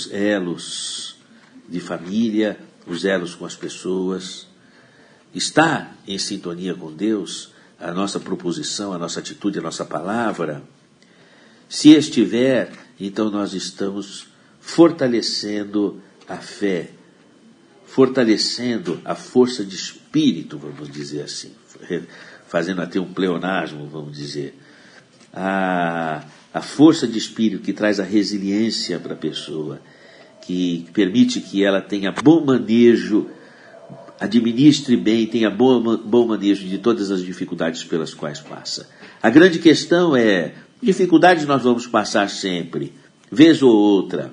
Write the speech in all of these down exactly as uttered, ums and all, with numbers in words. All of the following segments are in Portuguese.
os elos de família, os elos com as pessoas. Está em sintonia com Deus a nossa proposição, a nossa atitude, a nossa palavra? Se estiver, então nós estamos fortalecendo a fé, fortalecendo a força de espírito, vamos dizer assim, fazendo até um pleonasmo, vamos dizer. A, a força de espírito que traz a resiliência para a pessoa, que permite que ela tenha bom manejo, administre bem, tenha bom, bom manejo de todas as dificuldades pelas quais passa. A grande questão é, dificuldades nós vamos passar sempre, vez ou outra,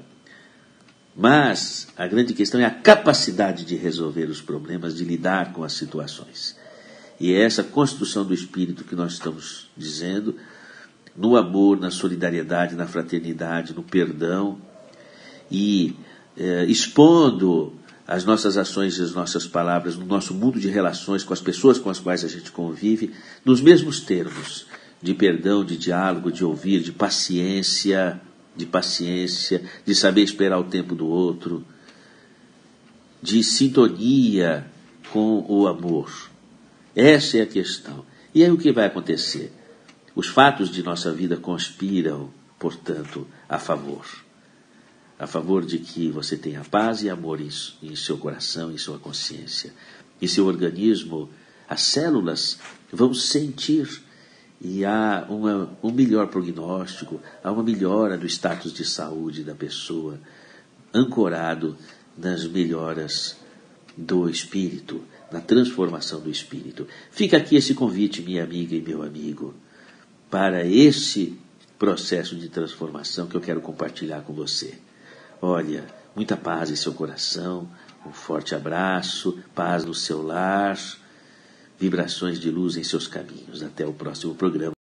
mas a grande questão é a capacidade de resolver os problemas, de lidar com as situações. E é essa construção do espírito que nós estamos dizendo, no amor, na solidariedade, na fraternidade, no perdão, e eh, expondo as nossas ações e as nossas palavras no nosso mundo de relações com as pessoas com as quais a gente convive, nos mesmos termos de perdão, de diálogo, de ouvir, de paciência, de paciência, de saber esperar o tempo do outro, de sintonia com o amor. Essa é a questão. E aí o que vai acontecer? Os fatos de nossa vida conspiram, portanto, a favor. A favor de que você tenha paz e amor em, em seu coração, em sua consciência. Em seu organismo, as células vão sentir e há uma, um melhor prognóstico, há uma melhora do status de saúde da pessoa, ancorado nas melhoras do espírito, na transformação do espírito. Fica aqui esse convite, minha amiga e meu amigo, para esse processo de transformação que eu quero compartilhar com você. Olha, muita paz em seu coração, um forte abraço, paz no seu lar, vibrações de luz em seus caminhos. Até o próximo programa.